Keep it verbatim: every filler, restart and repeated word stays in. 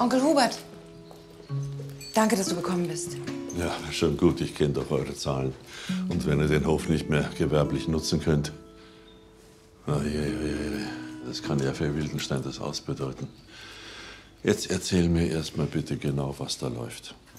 Onkel Hubert, danke, dass du gekommen bist. Ja, schon gut, ich kenne doch eure Zahlen. Und wenn ihr den Hof nicht mehr gewerblich nutzen könnt, oh je, je, je, das kann ja für Wildenstein das Aus bedeuten. Jetzt erzähl mir erst mal bitte genau, was da läuft.